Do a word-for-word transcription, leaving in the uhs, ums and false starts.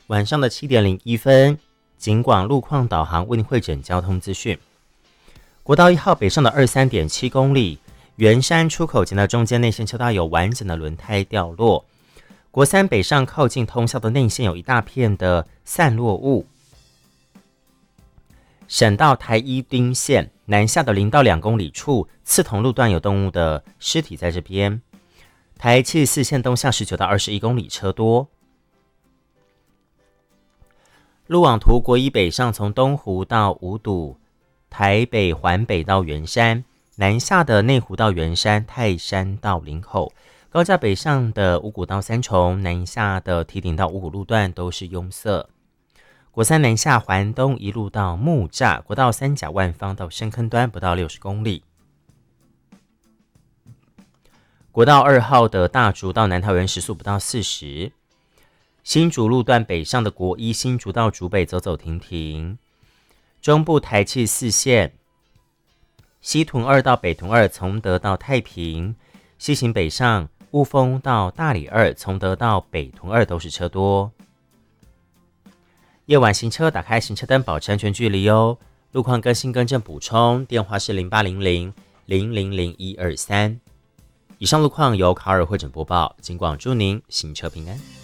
晚上的七点零一分，警广路况导航为您汇整交通资讯。国道一号北上的二十三点七公里，圆山出口前的中间内线车道有完整的轮胎掉落。国三北上靠近通校的内线有一大片的散落物。省道台一丁线南下的零到两公里处，刺桐路段有动物的尸体在这边。台七十四线东向十九到二十一公里车多。路网图国一北上从东湖到五堵，台北环北到圆山，南下的内湖到圆山，泰山到林口。高架北上的五股到三重，南下的堤顶到五股路段都是拥塞。国三南下环东一路到木栅，国道三甲万方到深坑端不到六十公里。国道二号的大竹到南桃园时速不到四十。新竹路段北上的国一新竹到竹北走走停停。中部台七四线西屯二到北屯二，从德到太平。西行北上雾峰到大里二，从德到北屯二都是车多。夜晚行车打开行车灯，保持安全距离哦。路况更新更正补充，电话是零八零零零零零一二三。以上路况由卡尔汇整播报，警广祝您行车平安。